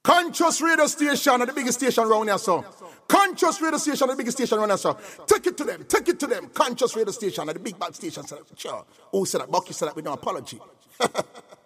Conscious radio station are the biggest station around here, so. Conscious radio station are the biggest station around here, so. Take it to them. Conscious radio station are the big bad station. Sure. Who said that? Bucky said that with no apology.